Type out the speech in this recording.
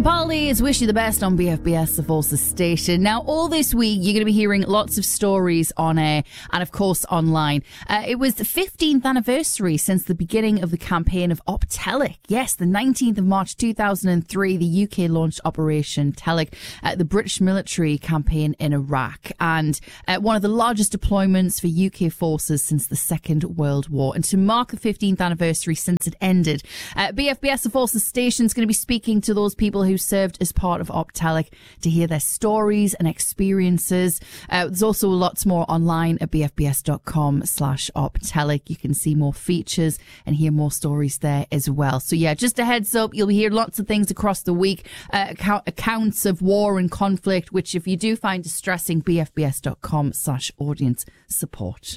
Capaldi's Wish You the Best on BFBS, the Forces station. Now, all this week, you're going to be hearing lots of stories on air and, of course, online. It was the 15th anniversary since the beginning of the campaign of Op Telic. Yes, the 19th of March 2003, the UK launched Operation Telic, the British military campaign in Iraq, and one of the largest deployments for UK forces since the Second World War. And to mark the 15th anniversary since it ended, BFBS, the Forces station, is going to be speaking to those people who served as part of Op Telic to hear their stories and experiences. There's also lots more online at bfbs.com/optelic. You can see more features and hear more stories there as well. So yeah, just a heads up, you'll hear lots of things across the week, accounts of war and conflict, which if you do find distressing, bfbs.com/audience support.